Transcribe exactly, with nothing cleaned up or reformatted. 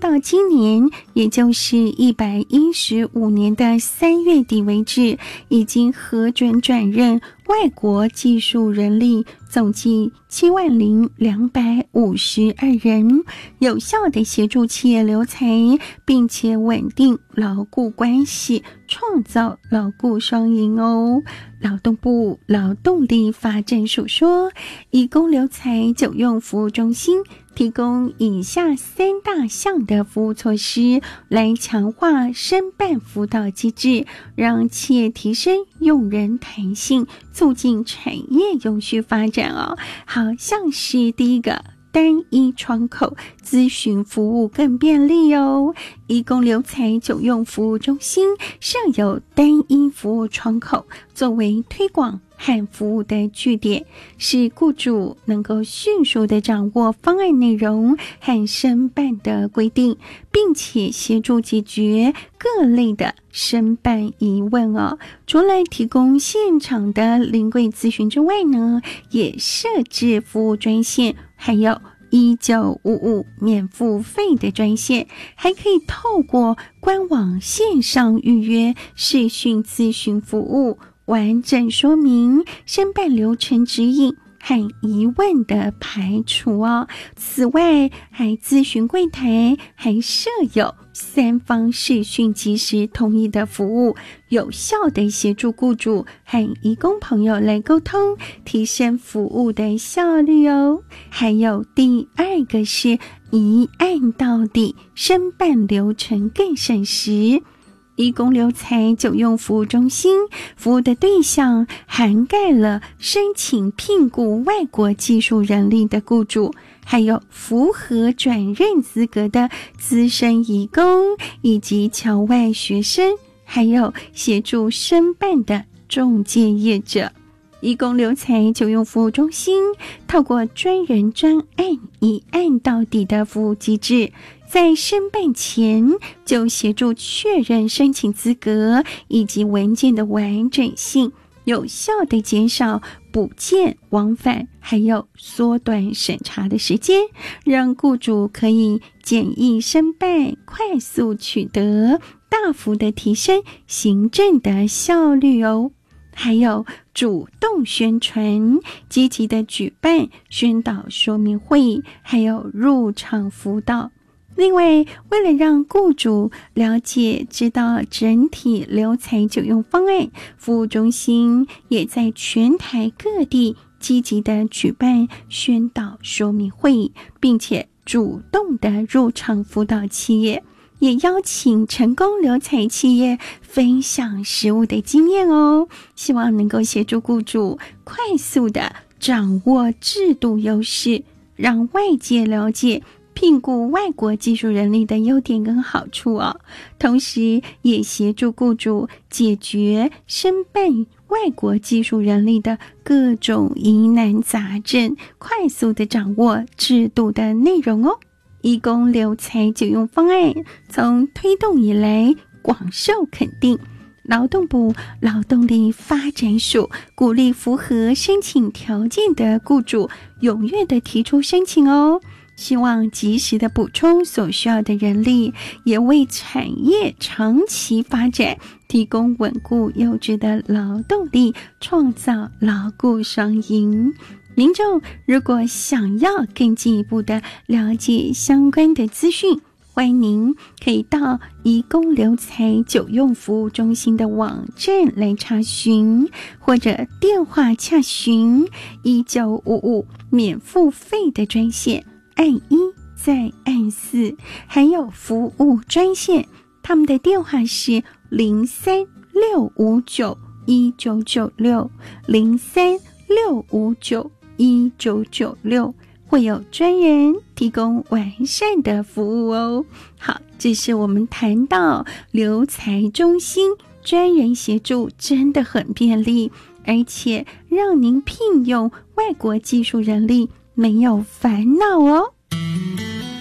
到今年，也就是一百一十五年的三月底为止，已经核准转任外国技术人力总计七万零两百五十二人，有效地协助企业留才，并且稳定劳雇关系，创造劳雇双赢哦。劳动部劳动力发展署说，移工留才久用服务中心提供以下三大项的服务措施，来强化申办辅导机制，让企业提升用人弹性，促进产业永续发展哦。好像是第一个，单一窗口咨询服务更便利哦。移工留才久用服务中心设有单一服务窗口，作为推广和服务的据点，使雇主能够迅速地掌握方案内容和申办的规定，并且协助解决各类的申办疑问哦。除了提供现场的临柜咨询之外呢，也设置服务专线，还有一九五五免付费的专线，还可以透过官网线上预约视讯咨询服务，完整说明申办流程指引和疑问的排除哦。此外，还咨询柜台还设有三方视讯即时同意的服务，有效的协助雇主和移工朋友来沟通，提升服务的效率哦。还有第二个是一案到底，申办流程更省时。移工留才久用服务中心服务的对象涵盖了申请聘雇外国技术人力的雇主，还有符合转任资格的资深移工以及侨外学生，还有协助申办的中介业者。移工留才久用服务中心透过专人专案一案到底的服务机制，在申办前就协助确认申请资格以及文件的完整性，有效地减少补件往返，还有缩短审查的时间，让雇主可以简易申办，快速取得，大幅地提升行政的效率哦。还有主动宣传，积极的举办宣导说明会，还有入场辅导。另外，为了让雇主了解知道整体留才久用方案，服务中心也在全台各地积极的举办宣导说明会，并且主动的入场辅导企业，也邀请成功留才企业分享实务的经验哦，希望能够协助雇主快速的掌握制度优势，让外界了解聘雇外国技术人力的优点跟好处哦，同时也协助雇主解决申办外国技术人力的各种疑难杂症，快速的掌握制度的内容哦。移工留才久用方案从推动以来广受肯定，劳动部劳动力发展署鼓励符合申请条件的雇主踊跃的提出申请哦，希望及时的补充所需要的人力，也为产业长期发展提供稳固优质的劳动力，创造劳雇双赢。民众如果想要更进一步的了解相关的资讯，欢迎您可以到移工留才久用服务中心的网站来查询，或者电话洽询一九五五免付费的专线，按一再按四，还有服务专线，他们的电话是零三六五九一九九六零三六五九一九九六，会有专人提供完善的服务哦。好，这是我们谈到留才中心专人协助真的很便利，而且让您聘用外国技术人力没有烦恼哦。